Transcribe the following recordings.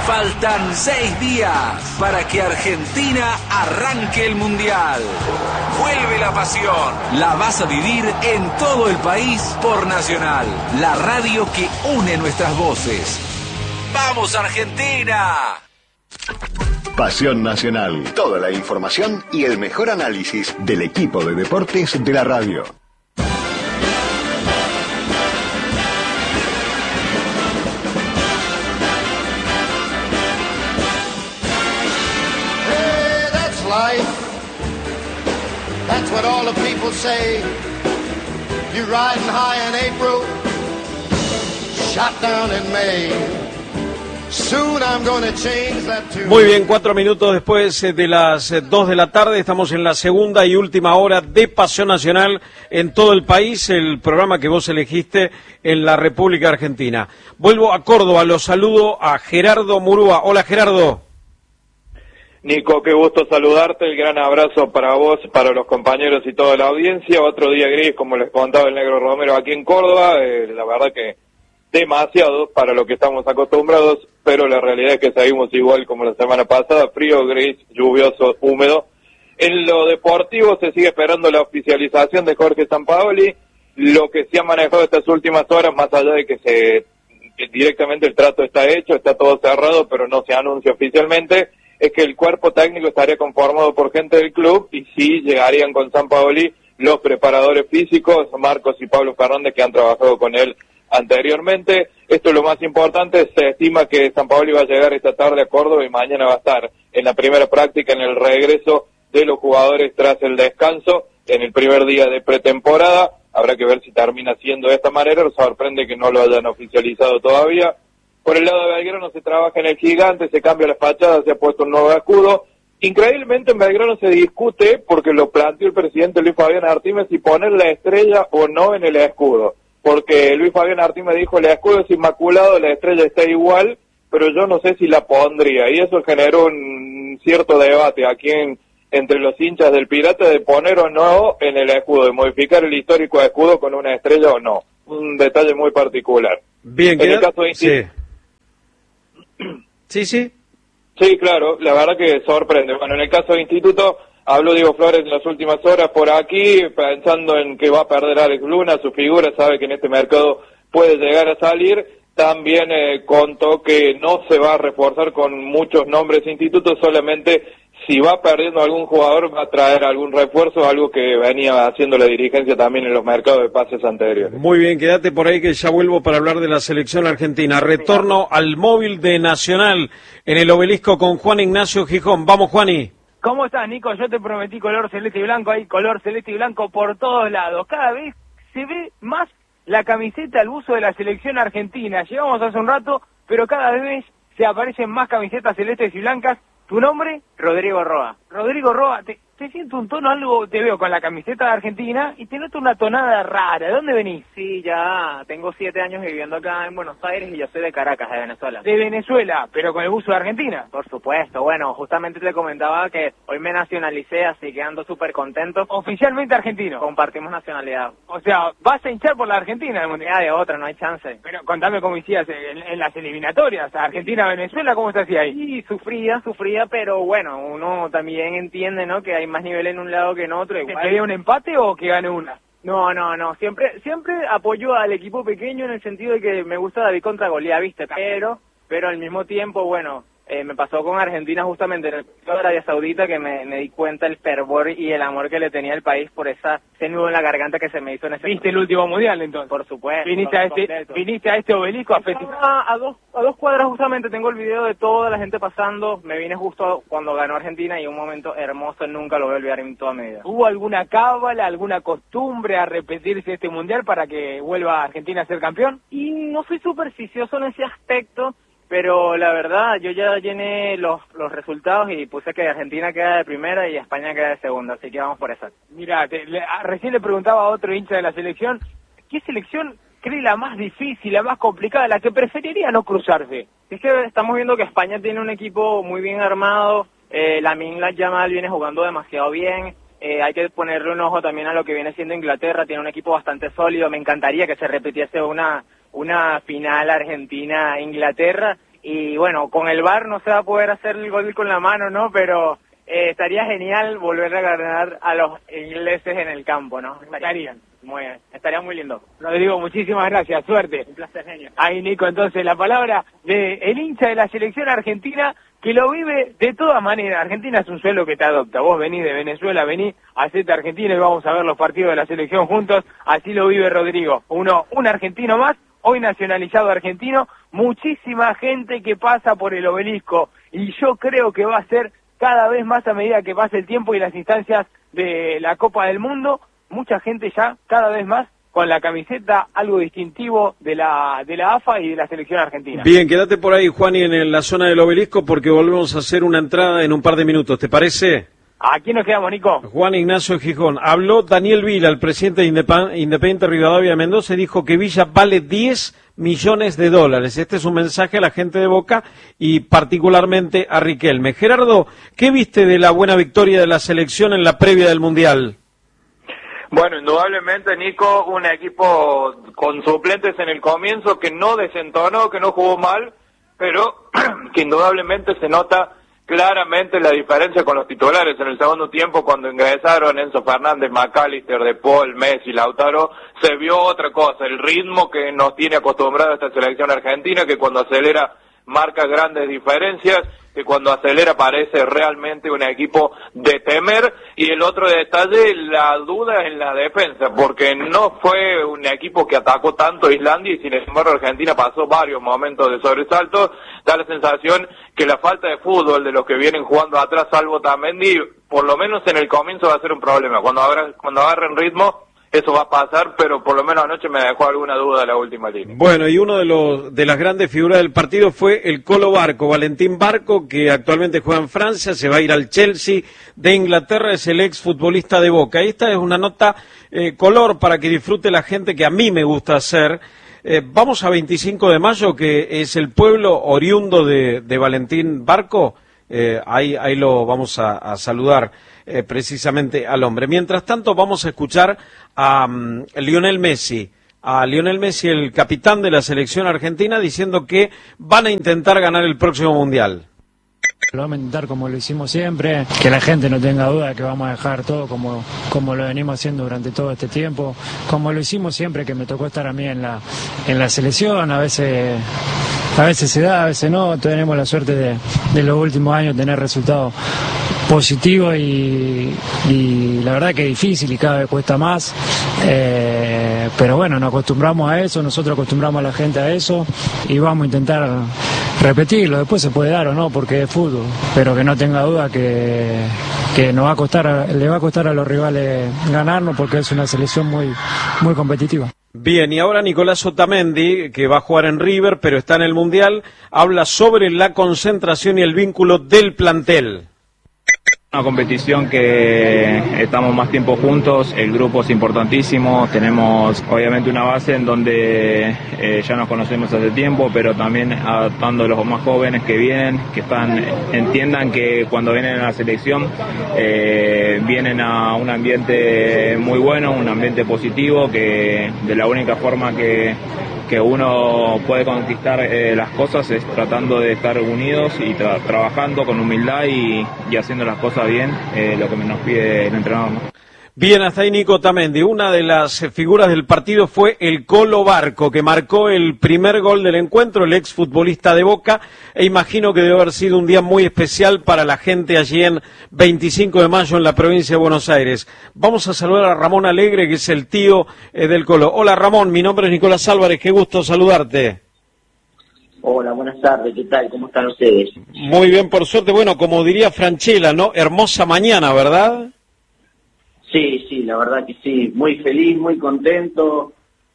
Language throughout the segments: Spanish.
Faltan 6 días para que Argentina arranque el Mundial. Vuelve la pasión. La vas a vivir en todo el país por Nacional, la radio que une nuestras voces. ¡Vamos, Argentina! Pasión Nacional. Toda la información y el mejor análisis del equipo de deportes de la radio. Hey, that's life. That's what all the people say. You're riding high in April, shot down in May. Muy bien, 4 minutos después de las 2 de la tarde, estamos en la segunda y última hora de Pasión Nacional en todo el país, el programa que vos elegiste en la República Argentina. Vuelvo a Córdoba, los saludo a Gerardo Murúa. Hola, Gerardo. Nico, qué gusto saludarte, el gran abrazo para vos, para los compañeros y toda la audiencia. Otro día gris, como les contaba el Negro Romero aquí en Córdoba, la verdad que demasiado para lo que estamos acostumbrados, pero la realidad es que seguimos igual como la semana pasada, frío, gris, lluvioso, húmedo. En lo deportivo se sigue esperando la oficialización de Jorge Sampaoli. Lo que se ha manejado estas últimas horas, más allá de que directamente el trato está hecho, está todo cerrado, pero no se anuncia oficialmente, es que el cuerpo técnico estaría conformado por gente del club y sí llegarían con Sampaoli los preparadores físicos, Marcos y Pablo Fernández, que han trabajado con él anteriormente. Esto es lo más importante. Se estima que Sampaoli va a llegar esta tarde a Córdoba y mañana va a estar en la primera práctica, en el regreso de los jugadores tras el descanso, en el primer día de pretemporada. Habrá que ver si termina siendo de esta manera. Nos sorprende que no lo hayan oficializado todavía. Por el lado de Belgrano se trabaja en el Gigante, se cambia la fachada, se ha puesto un nuevo escudo. Increíblemente en Belgrano se discute, porque lo planteó el presidente Luis Fabián Artimes, si poner la estrella o no en el escudo. Porque Luis Fabián Artimes dijo, el escudo es inmaculado, la estrella está igual, pero yo no sé si la pondría. Y eso generó un cierto debate aquí entre los hinchas del Pirata de poner o no en el escudo, de modificar el histórico escudo con una estrella o no. Un detalle muy particular. Bien, en el caso de Sí, Sí, claro, la verdad que sorprende. Bueno, en el caso de Instituto, habló Diego Flores en las últimas horas por aquí, pensando en que va a perder Alex Luna, su figura, sabe que en este mercado puede llegar a salir. También contó que no se va a reforzar con muchos nombres Instituto, solamente si va perdiendo algún jugador va a traer algún refuerzo, algo que venía haciendo la dirigencia también en los mercados de pases anteriores. Muy bien, quédate por ahí que ya vuelvo para hablar de la selección argentina. Retorno al móvil de Nacional en el Obelisco con Juan Ignacio Gijón. Vamos, Juani. ¿Cómo estás, Nico? Yo te prometí color celeste y blanco, hay color celeste y blanco por todos lados. Cada vez se ve más la camiseta, el buzo de la selección argentina. Llegamos hace un rato, pero cada vez se aparecen más camisetas celestes y blancas. ¿Tu nombre? Rodrigo Roa. Rodrigo Roa, te siento un tono algo, te veo con la camiseta de Argentina y te noto una tonada rara. ¿De dónde venís? Sí, ya tengo 7 años viviendo acá en Buenos Aires y yo soy de Caracas, de Venezuela. De Venezuela, pero con el buzo de Argentina. Por supuesto, bueno, justamente te comentaba que hoy me nacionalicé, así que ando súper contento. Oficialmente argentino. Compartimos nacionalidad. O sea, vas a hinchar por la Argentina. De otra, no hay chance. Pero contame cómo hicías en las eliminatorias, Argentina-Venezuela, ¿cómo estás ahí? Sí, sufría, pero bueno, uno también entiende, ¿no?, que hay más nivel en un lado que en otro. ¿Que te dé un empate o que gane una? No, siempre apoyo al equipo pequeño en el sentido de que me gusta David contra Goliat, ¿viste? Pero al mismo tiempo, bueno, me pasó con Argentina justamente en el partido de Arabia Saudita, que me di cuenta el fervor y el amor que le tenía el país por ese nudo en la garganta que se me hizo en ese. ¿Viste el último mundial entonces? Por supuesto. ¿Viniste a este obelisco a festejar? A dos cuadras justamente, tengo el video de toda la gente pasando. Me vine justo cuando ganó Argentina y un momento hermoso, nunca lo voy a olvidar en toda mi vida. ¿Hubo alguna cábala, alguna costumbre a repetirse este mundial para que vuelva Argentina a ser campeón? Y no soy supersticioso en ese aspecto, pero la verdad, yo ya llené los resultados y puse que Argentina queda de primera y España queda de segunda, así que vamos por esa. Mira, recién le preguntaba a otro hincha de la selección, ¿qué selección cree la más difícil, la más complicada, la que preferiría no cruzarse? Es que estamos viendo que España tiene un equipo muy bien armado, Lamine Yamal viene jugando demasiado bien, hay que ponerle un ojo también a lo que viene siendo Inglaterra, tiene un equipo bastante sólido, me encantaría que se repitiese una final Argentina-Inglaterra, y bueno, con el VAR no se va a poder hacer el gol con la mano, ¿no? Pero estaría genial volver a ganar a los ingleses en el campo, ¿no? Estaría muy lindo. Rodrigo, muchísimas gracias, suerte. Un placer, genio. Ahí, Nico, entonces la palabra de el hincha de la selección argentina, que lo vive de todas maneras. Argentina es un suelo que te adopta. Vos venís de Venezuela, venís, hacete Argentina y vamos a ver los partidos de la selección juntos. Así lo vive Rodrigo. Un argentino más, hoy nacionalizado argentino. Muchísima gente que pasa por el obelisco. Y yo creo que va a ser cada vez más a medida que pase el tiempo y las instancias de la Copa del Mundo. Mucha gente ya, cada vez más, con la camiseta, algo distintivo de la AFA y de la selección argentina. Bien, quédate por ahí, Juani, en la zona del obelisco, porque volvemos a hacer una entrada en un par de minutos, ¿te parece? ¿Aquí nos quedamos, Nico? Juan Ignacio Gijón. Habló Daniel Vila, el presidente de Independiente Rivadavia de Mendoza, y dijo que Villa vale 10 millones de dólares. Este es un mensaje a la gente de Boca y particularmente a Riquelme. Gerardo, ¿qué viste de la buena victoria de la selección en la previa del Mundial? Bueno, indudablemente, Nico, un equipo con suplentes en el comienzo que no desentonó, que no jugó mal, pero que indudablemente se nota claramente la diferencia con los titulares en el segundo tiempo. Cuando ingresaron Enzo Fernández, McAllister, De Paul, Messi, Lautaro, se vio otra cosa, el ritmo que nos tiene acostumbrado a esta selección argentina, que cuando acelera marca grandes diferencias, que cuando acelera parece realmente un equipo de temer. Y el otro detalle, la duda en la defensa, porque no fue un equipo que atacó tanto a Islandia y sin embargo Argentina pasó varios momentos de sobresalto. Da la sensación que la falta de fútbol de los que vienen jugando atrás, salvo Tamendi, por lo menos en el comienzo va a ser un problema. Cuando agarren ritmo, eso va a pasar, pero por lo menos anoche me dejó alguna duda de la última línea. Bueno, y uno de las grandes figuras del partido fue el Colo Barco, Valentín Barco, que actualmente juega en Francia, se va a ir al Chelsea de Inglaterra, es el ex futbolista de Boca. Esta es una nota color para que disfrute la gente, que a mí me gusta hacer. Vamos a 25 de mayo, que es el pueblo oriundo de Valentín Barco. Ahí lo vamos a saludar precisamente al hombre. Mientras tanto, vamos a escuchar a Lionel Messi, el capitán de la selección argentina, diciendo que van a intentar ganar el próximo Mundial. Lo vamos a intentar como lo hicimos siempre, que la gente no tenga duda de que vamos a dejar todo como lo venimos haciendo durante todo este tiempo, como lo hicimos siempre que me tocó estar a mí en la selección. A veces se da, a veces no. Tenemos la suerte de los últimos años tener resultados positivos y la verdad que es difícil y cada vez cuesta más, pero bueno, nos acostumbramos a eso, nosotros acostumbramos a la gente a eso y vamos a intentar repetirlo. Después se puede dar o no porque es fútbol, pero que no tenga duda que nos va a costar, le va a costar a los rivales ganarnos, porque es una selección muy competitiva. Bien, y ahora Nicolás Otamendi, que va a jugar en River, pero está en el Mundial, habla sobre la concentración y el vínculo del plantel. Una competición que estamos más tiempo juntos, el grupo es importantísimo, tenemos obviamente una base en donde ya nos conocemos hace tiempo, pero también adaptando a los más jóvenes que vienen, que entiendan que cuando vienen a la selección vienen a un ambiente muy bueno, un ambiente positivo, que de la única forma que uno puede conquistar las cosas es tratando de estar unidos y trabajando con humildad y haciendo las cosas bien, lo que nos pide el entrenador, ¿no? Bien, hasta ahí Nico Otamendi. Una de las figuras del partido fue el Colo Barco, que marcó el primer gol del encuentro, el exfutbolista de Boca, e imagino que debe haber sido un día muy especial para la gente allí en 25 de mayo en la provincia de Buenos Aires. Vamos a saludar a Ramón Alegre, que es el tío del Colo. Hola Ramón, mi nombre es Nicolás Álvarez, qué gusto saludarte. Hola, buenas tardes, ¿qué tal? ¿Cómo están ustedes? Muy bien, por suerte. Bueno, como diría Franchella, ¿no? Hermosa mañana, ¿verdad? Sí, la verdad que sí, muy feliz, muy contento,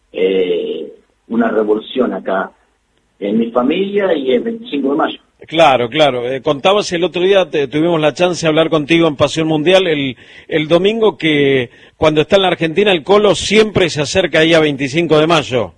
una revolución acá en mi familia y el 25 de mayo. Claro. Contabas el otro día, tuvimos la chance de hablar contigo en Pasión Mundial, el domingo, que cuando está en la Argentina el Colo siempre se acerca ahí a 25 de mayo.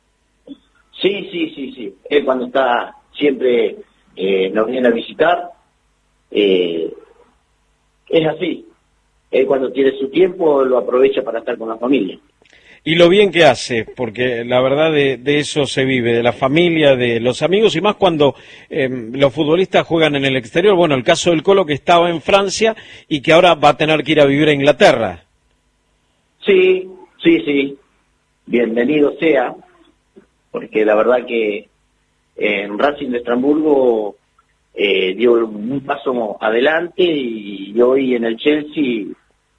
Sí, él cuando está siempre nos viene a visitar, es así. Él cuando tiene su tiempo lo aprovecha para estar con la familia. Y lo bien que hace, porque la verdad de eso se vive, de la familia, de los amigos, y más cuando los futbolistas juegan en el exterior. Bueno, el caso del Colo, que estaba en Francia y que ahora va a tener que ir a vivir a Inglaterra. Sí, bienvenido sea, porque la verdad que en Racing de Estrasburgo dio un paso adelante, y hoy en el Chelsea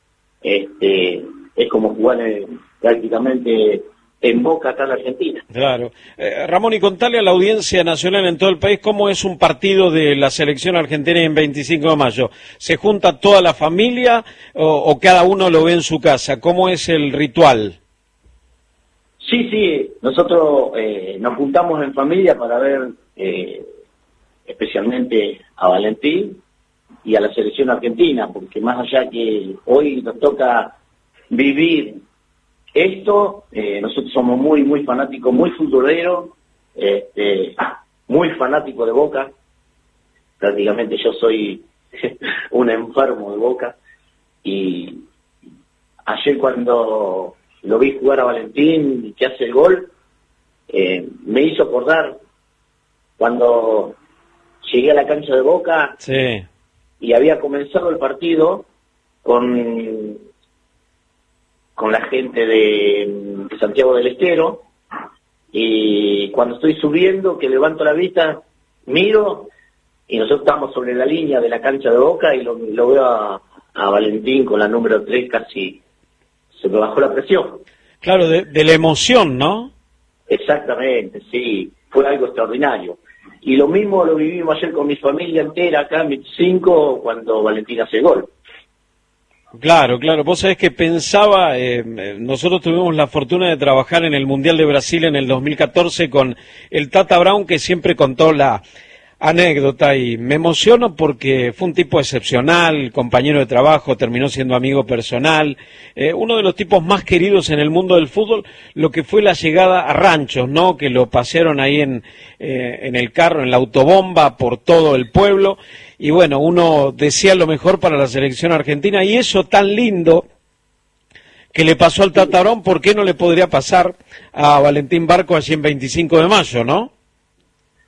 es como jugar prácticamente en Boca acá en la Argentina. Claro. Ramón, y contale a la audiencia nacional en todo el país cómo es un partido de la selección argentina en 25 de mayo. ¿Se junta toda la familia o cada uno lo ve en su casa? ¿Cómo es el ritual? Sí, nosotros nos juntamos en familia para ver especialmente a Valentín y a la selección argentina, porque más allá que hoy nos toca vivir esto, nosotros somos muy fanáticos, muy futboleros, muy fanáticos de Boca. Prácticamente yo soy un enfermo de Boca, y ayer cuando lo vi jugar a Valentín, que hace el gol, me hizo acordar cuando llegué a la cancha de Boca. Sí. Y había comenzado el partido con la gente de Santiago del Estero, y cuando estoy subiendo, que levanto la vista, miro, y nosotros estamos sobre la línea de la cancha de Boca, y lo veo a Valentín con la número 3, casi se me bajó la presión. Claro, de la emoción, ¿no? Exactamente, sí, fue algo extraordinario. Y lo mismo lo vivimos ayer con mi familia entera acá en 25, cuando Valentín hace gol. Claro, vos sabés que pensaba, nosotros tuvimos la fortuna de trabajar en el Mundial de Brasil en el 2014 con el Tata Brown, que siempre contó la anécdota, y me emociono porque fue un tipo excepcional, compañero de trabajo, terminó siendo amigo personal, uno de los tipos más queridos en el mundo del fútbol, lo que fue la llegada a Ranchos, ¿no? Que lo pasearon ahí en el carro, en la autobomba, por todo el pueblo, y bueno, uno decía lo mejor para la selección argentina, y eso tan lindo que le pasó al Tata Brown, ¿por qué no le podría pasar a Valentín Barco allí en 25 de mayo, no?